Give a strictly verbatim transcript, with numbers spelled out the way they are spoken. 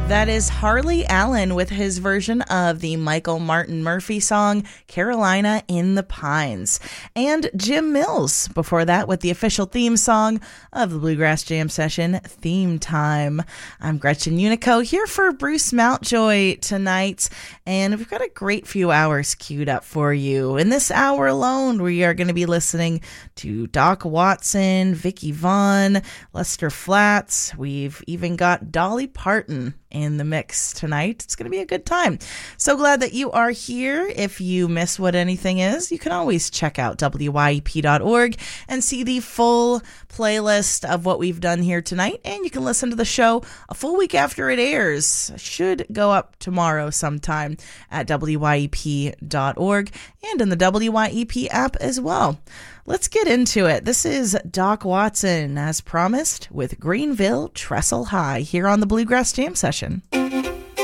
That is Harley Allen with his version of the Michael Martin Murphey song, Carolina in the Pines. And Jim Mills before that with the official theme song of the Bluegrass Jam Session, Theme Time. I'm Gretchen Unico here for Bruce Mountjoy tonight, and we've got a great few hours queued up for you. In this hour alone, we are going to be listening to Doc Watson, Vicky Vaughn, Lester Flatts. We've even got Dolly Parton in the mix tonight. It's going to be a good time. So glad that you are here. If you miss what anything is, you can always check out W Y E P dot org and see the full playlist of what we've done here tonight. And you can listen to the show a full week after it airs. Should go up tomorrow sometime at W Y E P dot org and in the W Y E P app as well. Let's get into it. This is Doc Watson, as promised, with Greenville Trestle High here on the Bluegrass Jam Session.